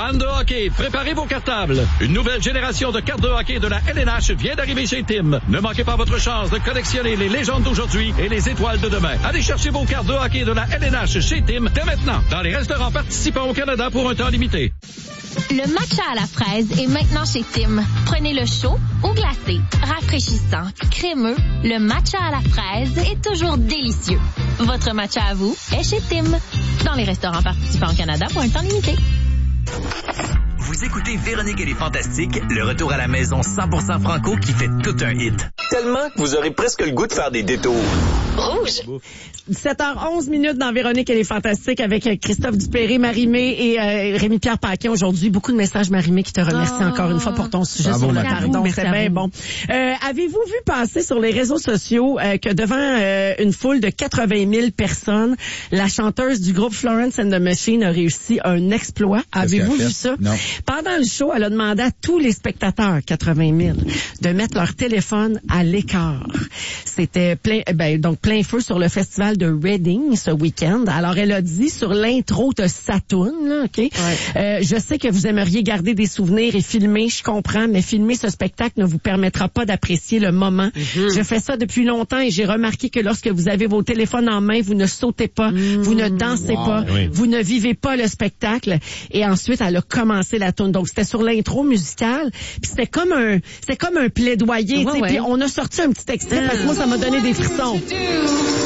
Fans de hockey, préparez vos cartables. Une nouvelle génération de cartes de hockey de la LNH vient d'arriver chez Tim. Ne manquez pas votre chance de collectionner les légendes d'aujourd'hui et les étoiles de demain. Allez chercher vos cartes de hockey de la LNH chez Tim dès maintenant, dans les restaurants participants au Canada pour un temps limité. Le matcha à la fraise est maintenant chez Tim. Prenez-le chaud ou glacé, rafraîchissant, crémeux. Le matcha à la fraise est toujours délicieux. Votre matcha à vous est chez Tim. Dans les restaurants participants au Canada pour un temps limité. Vous écoutez Véronique et les Fantastiques, le retour à la maison 100% franco qui fait tout un hit. Tellement que vous aurez presque le goût de faire des détours. Rouge. 7h11 dans Véronique et les Fantastiques avec Christophe Dupéré, Marie-Mé et Rémi-Pierre Paquin aujourd'hui. Beaucoup de messages, Marie-Mé, qui te remercient encore une fois pour ton sujet sur le pardon. C'est bien bon. Avez-vous vu passer sur les réseaux sociaux que devant une foule de 80 000 personnes, la chanteuse du groupe Florence and the Machine a réussi un exploit? Avez-vous vu ça? Non. Pendant le show, elle a demandé à tous les spectateurs, 80 000, de mettre leur téléphone à l'écart. C'était plein feu sur le festival de Reading ce week-end. Alors, elle a dit sur l'intro de Saturn, là, OK? Ouais. Je sais que vous aimeriez garder des souvenirs et filmer, je comprends, mais filmer ce spectacle ne vous permettra pas d'apprécier le moment. Je fais ça depuis longtemps et j'ai remarqué que lorsque vous avez vos téléphones en main, vous ne sautez pas, vous ne dansez pas, vous ne vivez pas le spectacle. Et ensuite, elle a commencé la tourne. Donc, c'était sur l'intro musicale. Puis c'était comme un plaidoyer. Ouais. Puis on a sorti un petit extrait parce que moi, ça m'a donné des frissons.